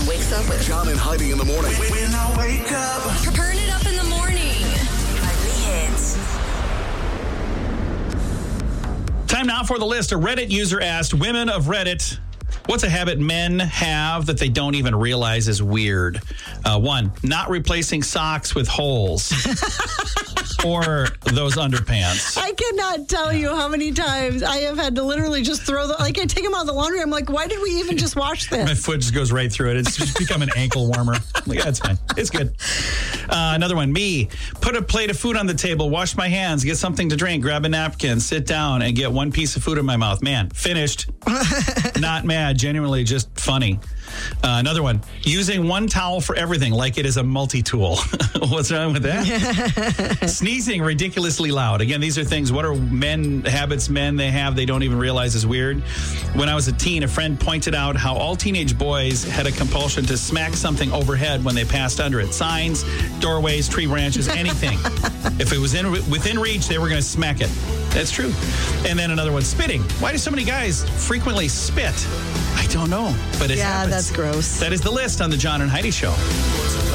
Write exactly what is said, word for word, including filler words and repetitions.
wakes up with John and Heidi in the morning. When I wake up. Turn it up in the morning. Nightly hits. Time now for the list. A Reddit user asked women of Reddit, what's a habit men have that they don't even realize is weird? Uh, one, not replacing socks with holes. Or those underpants. I cannot tell you how many times I have had to literally just throw the, like I take them out of the laundry. I'm like, why did we even just wash this? My foot just goes right through it. It's just become an ankle warmer. I'm like, that's fine. It's good. Uh, another one, me. Put a plate of food on the table, wash my hands, get something to drink, grab a napkin, sit down, and get one piece of food in my mouth. Man, finished. Not mad. Genuinely just funny. Uh, another one, using one towel for everything like it is a multi-tool. What's wrong with that? Sneezing ridiculously loud. Again, these are things, what are men, habits men they have they don't even realize is weird? When I was a teen, a friend pointed out how all teenage boys had a compulsion to smack something overhead when they passed under it. Signs, doorways, tree branches, anything. If it was in within reach, they were going to smack it. That's true. And then another one, spitting. Why do so many guys frequently spit? I don't know, but it yeah, happens. that's gross. That is the list on the John and Heidi Show.